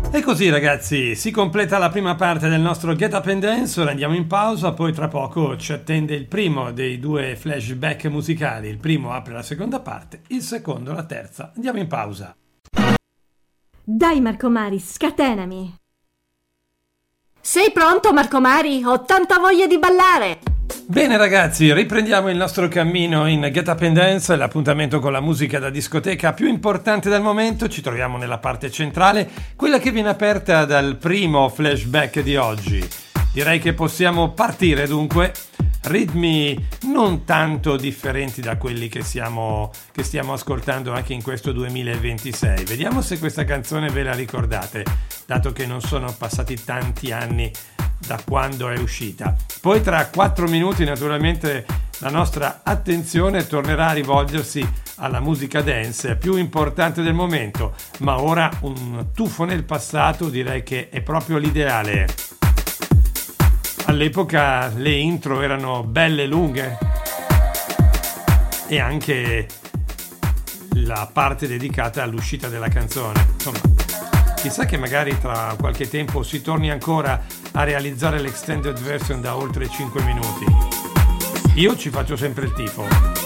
E così ragazzi, si completa la prima parte del nostro Get Up and Dance, ora andiamo in pausa, poi tra poco ci attende il primo dei due flashback musicali, il primo apre la seconda parte, il secondo la terza, andiamo in pausa. Dai Marco Mari, scatenami! Sei pronto Marco Mari? Ho tanta voglia di ballare! Bene ragazzi, riprendiamo il nostro cammino in Get Up and Dance, l'appuntamento con la musica da discoteca più importante del momento. Ci troviamo nella parte centrale, quella che viene aperta dal primo flashback di oggi. Direi che possiamo partire dunque. Ritmi non tanto differenti da quelli che stiamo ascoltando anche in questo 2026. Vediamo se questa canzone ve la ricordate, dato che non sono passati tanti anni da quando è uscita. Poi tra 4 minuti naturalmente la nostra attenzione tornerà a rivolgersi alla musica dance più importante del momento, ma ora un tuffo nel passato direi che è proprio l'ideale. All'epoca le intro erano belle lunghe e anche la parte dedicata all'uscita della canzone. Insomma, chissà che magari tra qualche tempo si torni ancora a realizzare l'extended version da oltre 5 minuti. Io ci faccio sempre il tifo.